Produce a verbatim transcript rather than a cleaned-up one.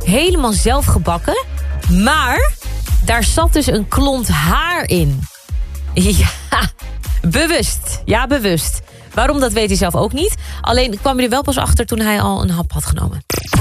helemaal zelf gebakken. Maar daar zat dus een klont haar in. Ja, bewust. Ja, bewust. Waarom, dat weet hij zelf ook niet. Alleen kwam hij er wel pas achter toen hij al een hap had genomen.